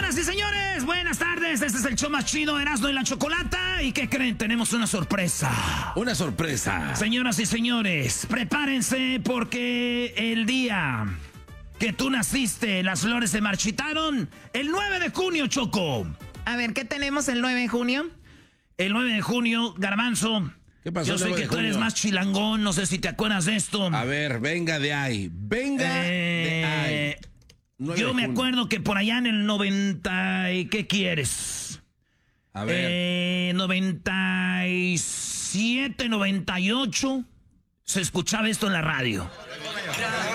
Señoras y señores, buenas tardes. Este es el show más chido, Erasmo y la Chocolata. ¿Y qué creen? Tenemos una sorpresa. Una sorpresa. Señoras y señores, prepárense porque el día que tú naciste, las flores se marchitaron. El 9 de junio, Choco. A ver, ¿qué tenemos el 9 de junio? El 9 de junio, Garbanzo. ¿Qué pasó? Yo sé que tú eres más chilangón, no sé si te acuerdas de esto. A ver, venga de ahí. Venga de ahí. Yo me acuerdo que por allá en el 90... ¿Y qué quieres? A ver. 97, 98... se escuchaba esto en la radio.